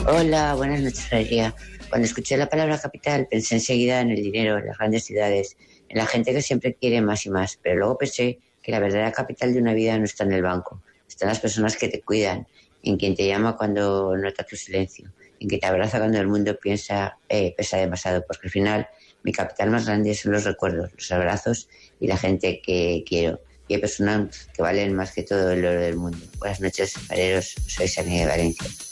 Hola, buenas noches, Valeria. Cuando escuché la palabra capital pensé enseguida en el dinero, en las grandes ciudades, en la gente que siempre quiere más y más, pero luego pensé que la verdadera capital de una vida no está en el banco, está en las personas que te cuidan, en quien te llama cuando nota tu silencio, en quien te abraza cuando el mundo pesa demasiado, porque al final mi capital más grande son los recuerdos, los abrazos y la gente que quiero. Y hay personas que valen más que todo el oro del mundo. Buenas noches, fareros. Soy Sani de Valencia.